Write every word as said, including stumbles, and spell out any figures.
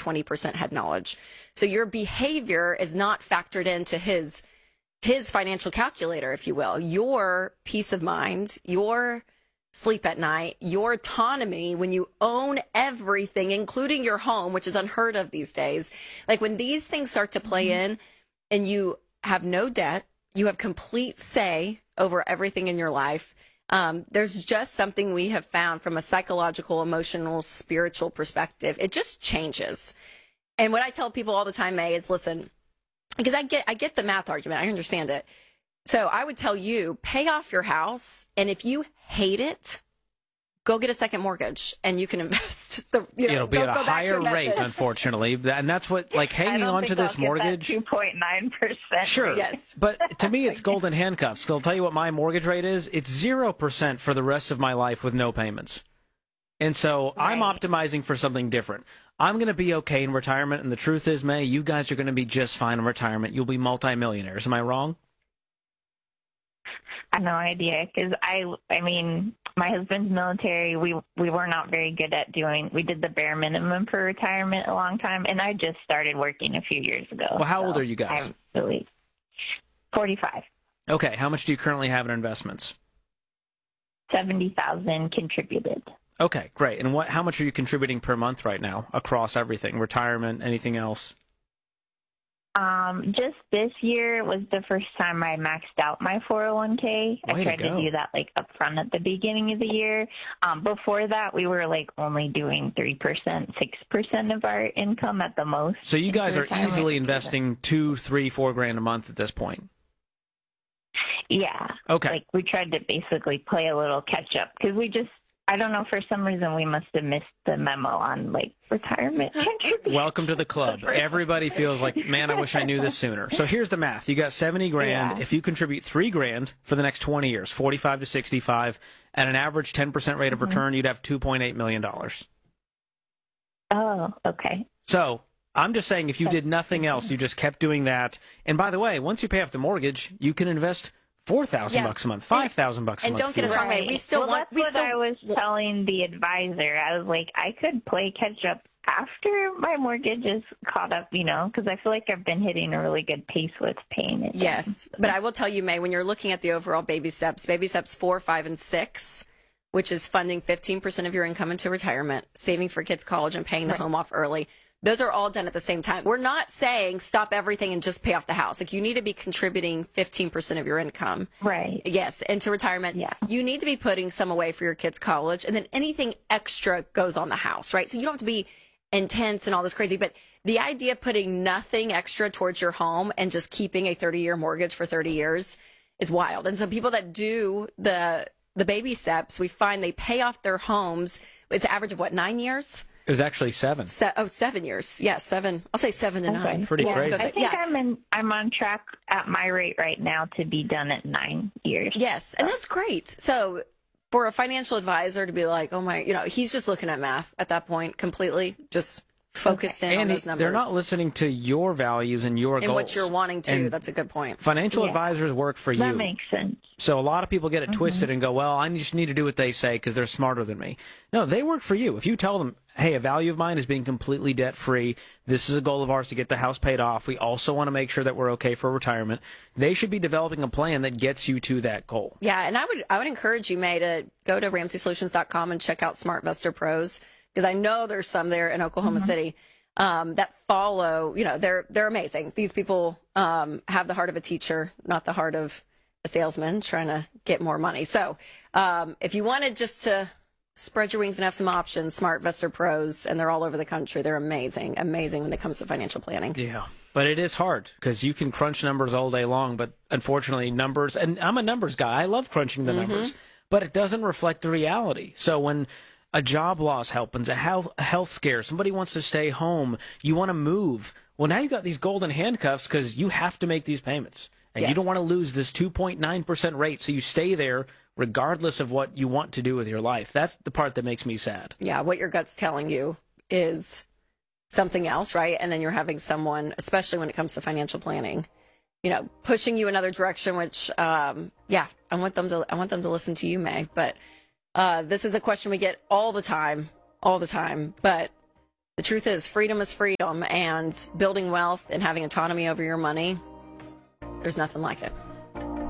twenty percent head knowledge. So your behavior is not factored into his his financial calculator, if you will. Your peace of mind, your sleep at night, your autonomy when you own everything, including your home, which is unheard of these days. Like when these things start to play mm-hmm. in and you have no debt, you have complete say over everything in your life. Um, there's just something we have found from a psychological, emotional, spiritual perspective. It just changes. And what I tell people all the time, May, is listen, because I get I get the math argument. I understand it. So I would tell you, pay off your house, and if you hate it, go get a second mortgage, and you can invest. The, you know, It'll be go, at a higher rate, unfortunately, and that's what, like, hanging on to this mortgage. two point nine percent. Sure, yes, but to me, it's golden handcuffs. So I'll tell you what my mortgage rate is. It's zero percent for the rest of my life with no payments, and so right. I'm optimizing for something different. I'm going to be okay in retirement, and the truth is, May, you guys are going to be just fine in retirement. You'll be multimillionaires. Am I wrong? I have no idea, because I, I mean, my husband's military. We we were not very good at doing. We did the bare minimum for retirement a long time, and I just started working a few years ago. Well, how so old are you guys? I'm really forty-five. Okay, how much do you currently have in investments? Seventy thousand contributed. Okay, great. And what? How much are you contributing per month right now across everything? Retirement, anything else? Um, just this year was the first time I maxed out my four oh one k. I tried to, to do that like up front at the beginning of the year. Um, before that, we were like only doing three percent, six percent of our income at the most. So you guys are easily investing two, three, four grand a month at this point. Yeah. Okay. Like we tried to basically play a little catch up because we just, I don't know, for some reason we must have missed the memo on like retirement contributions. Welcome to the club. Everybody feels like, man, I wish I knew this sooner. So here's the math. You got seventy grand. Yeah. If you contribute three grand for the next twenty years, forty-five to sixty-five, at an average ten percent rate of mm-hmm. return, you'd have two point eight million dollars. Oh, okay. So I'm just saying if you did nothing else, you just kept doing that. And by the way, once you pay off the mortgage, you can invest Four thousand yeah. bucks a month, five thousand bucks a and month. And don't get us wrong, right. we still well, want. That's we what still, I was telling the advisor. I was like, I could play catch up after my mortgage is caught up, you know, because I feel like I've been hitting a really good pace with paying it. Yes, down. But I will tell you, May, when you're looking at the overall baby steps, baby steps four, five, and six, which is funding fifteen percent of your income into retirement, saving for kids' college, and paying the right. home off early. Those are all done at the same time. We're not saying stop everything and just pay off the house. Like, you need to be contributing fifteen percent of your income. Right. Yes, into retirement. Yeah. You need to be putting some away for your kids' college, and then anything extra goes on the house, right? So you don't have to be intense and all this crazy, but the idea of putting nothing extra towards your home and just keeping a thirty-year mortgage for thirty years is wild. And so people that do the the baby steps, we find they pay off their homes. It's an average of, what, nine years? It was actually seven. Se- oh, seven years. Yeah, seven. I'll say seven to okay. nine. Pretty yeah. crazy. I think yeah. I'm in. I'm on track at my rate right now to be done at nine years. Yes, and that's great. So for a financial advisor to be like, oh my, you know, he's just looking at math at that point, completely just focused okay. in and on those numbers. They're not listening to your values and your and goals. And what you're wanting to. And that's a good point. Financial yeah. advisors work for you. That makes sense. So a lot of people get it mm-hmm. twisted and go, well, I just need to do what they say because they're smarter than me. No, they work for you. If you tell them, hey, a value of mine is being completely debt-free. This is a goal of ours to get the house paid off. We also want to make sure that we're okay for retirement. They should be developing a plan that gets you to that goal. Yeah, and I would I would encourage you, May, to go to ramsey solutions dot com and check out SmartVestor Pros, because I know there's some there in Oklahoma mm-hmm. City um, that follow. You know, they're they're amazing. These people um, have the heart of a teacher, not the heart of a salesman trying to get more money. So um, if you wanted just to spread your wings and have some options, SmartVestor Pros, and they're all over the country. They're amazing, amazing when it comes to financial planning. Yeah, but it is hard because you can crunch numbers all day long, but unfortunately numbers, and I'm a numbers guy. I love crunching the mm-hmm. numbers, but it doesn't reflect the reality. So when a job loss happens, a health, a health scare, somebody wants to stay home, you want to move. Well, now you got these golden handcuffs because you have to make these payments. And yes. you don't want to lose this two point nine percent rate, so you stay there regardless of what you want to do with your life. That's the part that makes me sad. Yeah, what your gut's telling you is something else, right? And then you're having someone, especially when it comes to financial planning, you know, pushing you another direction, which, um, yeah, I want them to, I want them to listen to you, May. But uh, this is a question we get all the time, all the time. But the truth is freedom is freedom, and building wealth and having autonomy over your money, there's nothing like it.